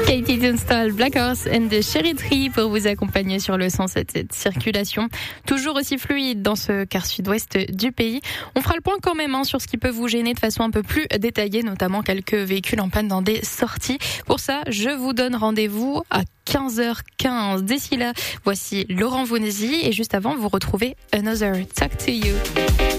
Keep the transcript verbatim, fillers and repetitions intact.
Katie Tunstall, Black Horse and the Cherry Tree pour vous accompagner sur le cent sept virgule sept. Circulation toujours aussi fluide dans ce quart sud-ouest du pays. On fera le point quand même hein, sur ce qui peut vous gêner de façon un peu plus détaillée, notamment quelques véhicules en panne dans des sorties. Pour ça, je vous donne rendez-vous à quinze heures quinze. D'ici là, voici Laurent Vounesi et juste avant, vous retrouvez Another Talk to You.